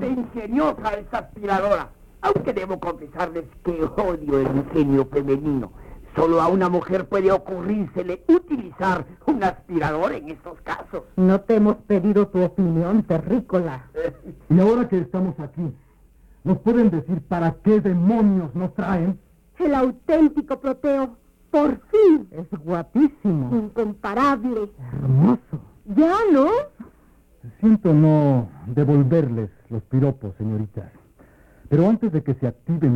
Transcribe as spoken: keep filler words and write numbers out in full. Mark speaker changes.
Speaker 1: ingeniosa esa aspiradora. Aunque debo confesarles que odio el ingenio femenino. Solo a una mujer puede ocurrírsele utilizar un aspirador en estos casos.
Speaker 2: No te hemos pedido tu opinión, terrícola.
Speaker 3: Y ahora que estamos aquí, ¿nos pueden decir para qué demonios nos traen?
Speaker 4: El auténtico Proteo, por fin.
Speaker 2: Es guapísimo.
Speaker 4: Incomparable.
Speaker 2: Hermoso.
Speaker 4: ¿Ya no?
Speaker 3: Siento no devolverles los piropos, señoritas. Pero antes de que se active mi